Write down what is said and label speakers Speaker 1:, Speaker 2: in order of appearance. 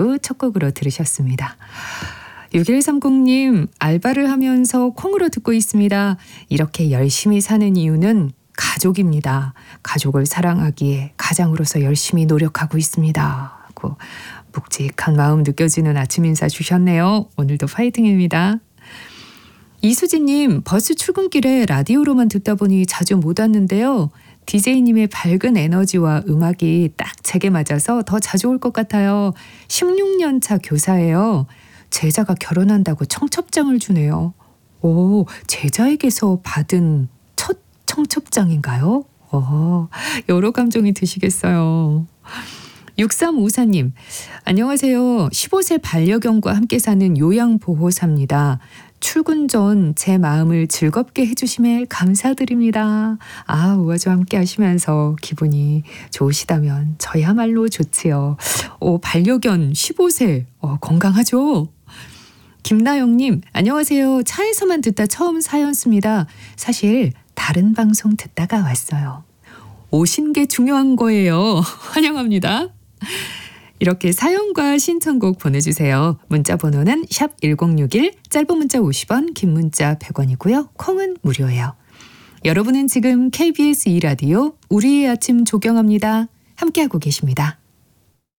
Speaker 1: 2부 첫 곡으로 들으셨습니다. 6130님, 알바를 하면서 콩으로 듣고 있습니다. 이렇게 열심히 사는 이유는 가족입니다. 가족을 사랑하기에 가장으로서 열심히 노력하고 있습니다. 하고 묵직한 마음 느껴지는 아침 인사 주셨네요. 오늘도 파이팅입니다. 이수진님, 버스 출근길에 라디오로만 듣다 보니 자주 못 왔는데요. DJ님의 밝은 에너지와 음악이 딱 제게 맞아서 더 자주 올 것 같아요. 16년 차 교사예요. 제자가 결혼한다고 청첩장을 주네요. 오, 제자에게서 받은 첫 청첩장인가요? 여러 감정이 드시겠어요. 6354님, 안녕하세요. 15세 반려견과 함께 사는 요양보호사입니다. 출근 전 제 마음을 즐겁게 해주심에 감사드립니다. 우아와 함께 하시면서 기분이 좋으시다면 저야말로 좋지요. 반려견 15세 건강하죠? 김나영님, 안녕하세요. 차에서만 듣다 처음 사연 씁니다. 사실 다른 방송 듣다가 왔어요. 오신 게 중요한 거예요. 환영합니다. 이렇게 사연과 신청곡 보내주세요. 문자 번호는 샵 1061, 짧은 문자 50원, 긴 문자 100원이고요. 콩은 무료예요. 여러분은 지금 KBS 2라디오 우리의 아침 조경합니다. 함께하고 계십니다.